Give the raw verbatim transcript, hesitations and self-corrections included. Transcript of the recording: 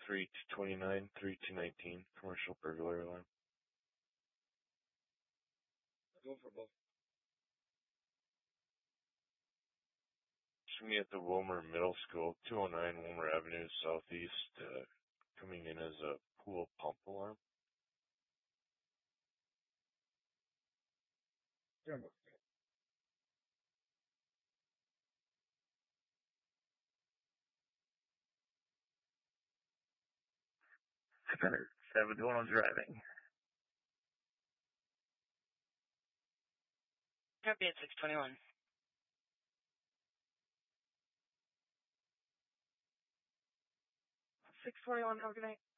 three two twenty-nine, three two nineteen, commercial burglary alarm. Go for both. Should be at the Wilmer Middle School, two oh nine Wilmer Avenue, Southeast, uh, coming in as a pool pump alarm. Jumbo. seven one driving. Copy at six twenty-one. six twenty-one, how can I?